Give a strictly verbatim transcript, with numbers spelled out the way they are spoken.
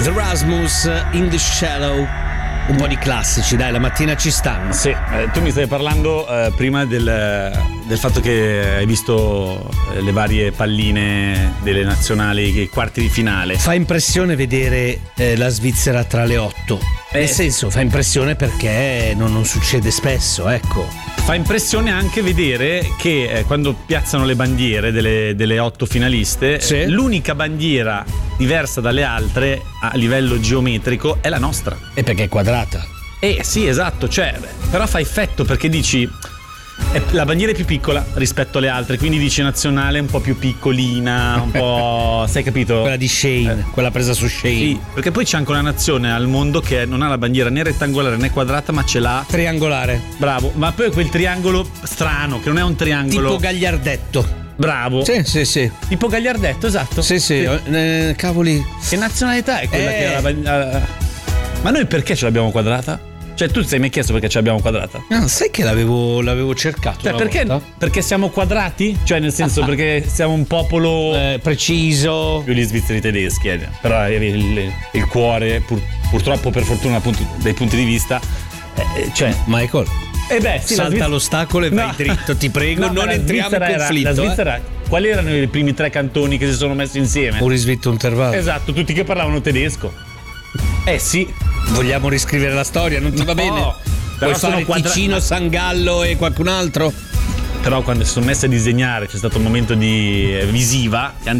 The Rasmus, In the Shallow. Un po' di classici, dai, la mattina ci stanno. Sì, eh, tu mi stavi parlando eh, prima del, del fatto che hai visto eh, le varie palline delle nazionali, i quarti di finale. Fa impressione vedere eh, la Svizzera tra le otto. Eh, Nel senso, fa impressione perché non, non succede spesso, ecco. Fa impressione anche vedere che eh, quando piazzano le bandiere delle, delle otto finaliste, Sì. eh, l'unica bandiera diversa dalle altre a livello geometrico è la nostra. E perché è quadrata. Eh sì, esatto, cioè, però fa effetto perché dici è la bandiera è più piccola rispetto alle altre, quindi dici nazionale un po' più piccolina, un po', sai capito? Quella di Shane, Eh. quella presa su Shane. Sì, perché poi c'è anche una nazione al mondo che non ha la bandiera né rettangolare né quadrata, ma ce l'ha. Triangolare. Bravo, ma poi quel triangolo strano che non è un triangolo. Tipo gagliardetto. Bravo. Sì, sì, sì. Tipo gagliardetto, esatto. Sì, sì. Eh, cavoli. Che nazionalità è quella Eh. che ha la bandiera? Ma noi perché ce l'abbiamo quadrata? Cioè, tu ti sei mai chiesto perché ce l'abbiamo quadrata? No, sai che l'avevo, l'avevo cercato. Cioè, una perché, volta? perché siamo quadrati? Cioè, nel senso, perché siamo un popolo Eh, preciso. più gli svizzeri tedeschi, eh. Però il, il- il cuore, pur- purtroppo, per fortuna, appunto, dai punti di vista, eh, cioè. Michael, Eh beh, sì, la salta Svizzera- l'ostacolo e vai No. dritto, ti prego, No, ma non la entriamo in Svizzera era- conflitto. La Svizzera, quali erano i primi tre cantoni che si sono messi insieme? eh. Un risvitto, un intervallo. Esatto, tutti che parlavano tedesco. Eh sì. Vogliamo riscrivere la storia, non ti va No, bene? però Puoi sono fare quadra- Ticino, Sangallo e qualcun altro? Però quando si sono messi a disegnare c'è stato un momento di eh, visiva che